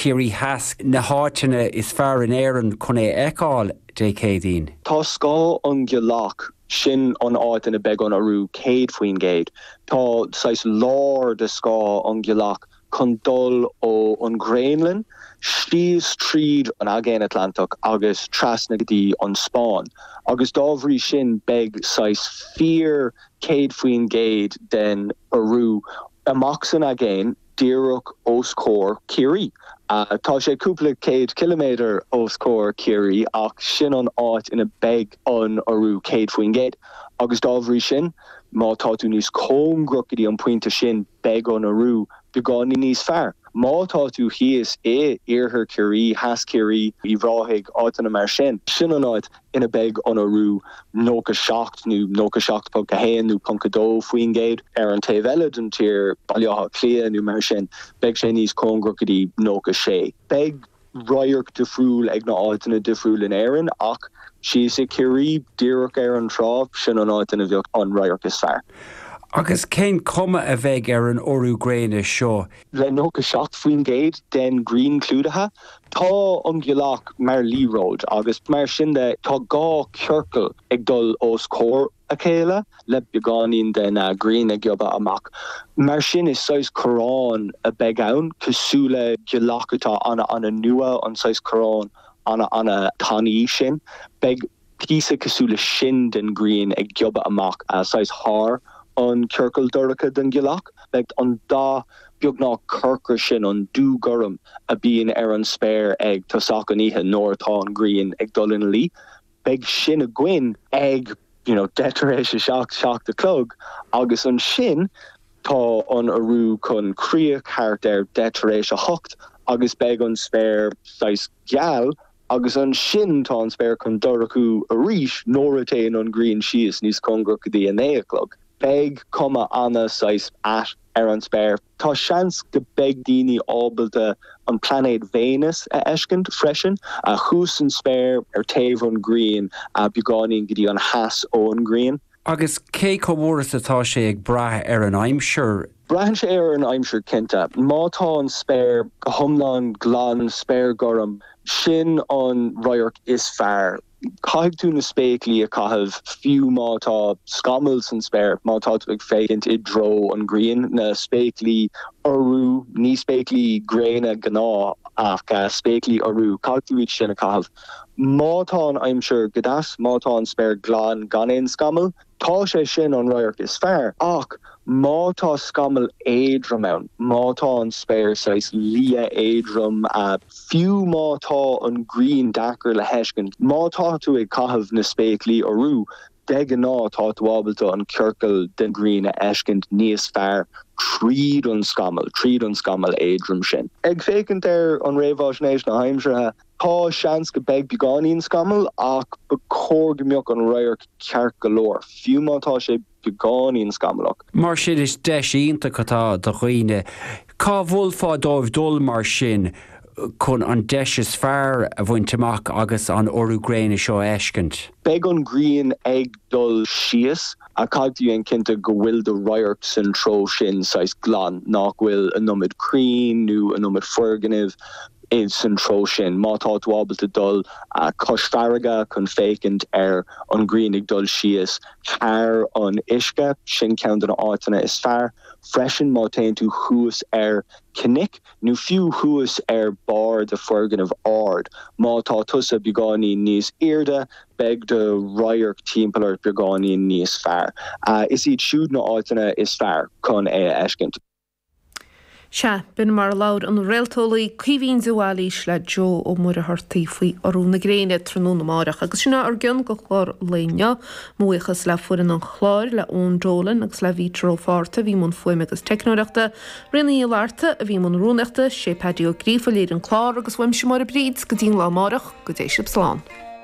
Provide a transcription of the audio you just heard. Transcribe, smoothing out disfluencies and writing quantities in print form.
Kiri Hask na háitine is fear in éireann chun é eáil dé cédín. Tá scá an gilach sin an áit in a beg an arú céad faoin géad. Tá sais lár de scá an gilach chun dul ó an Grainlin, Stíos tríd an agéin Atlantic agus trasnagadí an Spáin. Agus dábhrí sin beg sais fear céad faoin géad den arú amach san agéin díreach os cór Kiri. Tá sé cúpla céad kilometer os cór Kiri ach sin an áit ina beg an arú céad faoin géad. Agus dábhrí sin, má tá tú níos cóngrocadí an pointe sin beg an arú beáin níos fearr. Má tá tú híos iarthar Kiri, Has Kiri, I bhráthig áitina mar sin. Sin an áit ina beg an arú nóca seacht punca héan nó punca dó faoin géad an taobh den tír bailíocha clia nó mar sin beg sé níos cóngrocadí nóca sé. Beg roiarc difriúil ag na áitina difriúil in éireann ach si sé Kiri díreach an tráth sin an áitina bheoh an roiarc is fearr. Agus cén cuma a bheith an orú gréine seo. Le nóca seacht faoin géad den Green clúdatha, tá an gilach mar Lee Road agus mar sin de tá gá ceirceal ag dul os cór a chéile le beáín den Green ag gioba amach. Mar sin is sais corán a beg ann cosúla gilachatá anna nua an sais corán anna taní sin beg písa cosúla sin den Green ag gioba amach sais haar an ceirceal duracha den gilach, like an dá beag ná curcur sin an dú gurm a bíon an spéir ag tosach an ihe nóir tá an Green ag dul in lí. Beg sin a gwyn ag, deteréis seach de clog, agus an sin tá an arú chun críoch cheart deteréis a hocht, agus beg an spéir sais geal, agus an sin tá an spéir chun durachu a ríis nóir a téin an Green sios níos cóngrocadí an é a clog. Beg cuma anna sais at an spéir. Tá seans go beg daoine ábalta an planéad Venus a eiscint freisin a chús an spéir taobh an Green a beáín gotí an Has ó an Green. Agus cé comhóras atá sé ag brathe an aimsir? Brahan sé an aimsir cinnte. Mátá an spéir go thomláin glan spéir gurm sin an roiarc is fearr. Caig tú na spéiclí a caithh fiú mátá scamil san spéir, mátá tú ag fécint I dro an Green na spéiclí orú, ní spéiclí gréine gná ach spéiclí orú, caig tú sin a caithh. Mátá an aimsir godas, mátá an spéir glán gan éon scamil, tá sé sin an roiarc is fearr, ach mátá scamil éadrom ann, mátá an spéir sais lia éadrom a fiú mátá an Green dachar le heiscint, mátá tú ag caithh na spéiclí orú, de gná tá tú ábalta an ceirceal den Green a eiscint níos fearr tríd an scamil éadrom sin. Ag fécint an réomhásnéis na haimsirthe, tá seans go beg beáín scamil ach ba cór gombeoch an roiarc ceart golóir. Fiú mátá sé beáín scamilach. Mar sin is deisínta catá do chuoine. Cá bhfuil fá dóibh dul mar sin chun an deis is fearr a bhainteach agus an orú gréine seo eiscint. Beg an Green ag dul sios a caigtí an cinnte go bhfuil de roiarc san tro sin sais glan nach bhfuil a numid crín nó a numid ferganibh in san tro sin. Mátá tú ábalta dul a cosfaraga chun fécint an Green ag dul sios cear an isce sin ceann an áitina is fearr. Freisin má tain tú chuas cinic nó fiú chuas bar de ferganibh ard. Mátá tusa beáín níos irde beg de roiarc timpplair beáín níos fearr. Is iad siúd na áitina is fearr chun eiscint. Se bin mar laud an réaltólaí cuihín zuálís le Jo ó muir a thirtaí faoi orú na gréine tróna marach agus sinna ar gcionn go chlár léine muochas le fuan an chláir le ón Jolan agus le bhí trófáta bhí mún fuim agus technoireachta rinne láirta a bhí mún rúneachta sé pedio grífa léir an chlár agus bhaim sem mar a bríd go dtíon lá marach go dééis sib sláán.